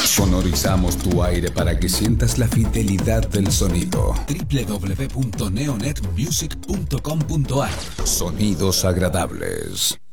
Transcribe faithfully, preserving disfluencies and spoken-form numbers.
Sonorizamos tu aire para que sientas la fidelidad del sonido. doble u doble u doble u punto neonet music punto com punto a r. Sonidos agradables.